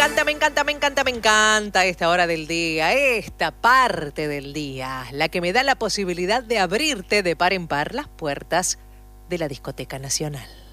Me encanta esta hora del día, esta parte del día, la que me da la posibilidad de abrirte de par en par las puertas de la Discoteca Nacional.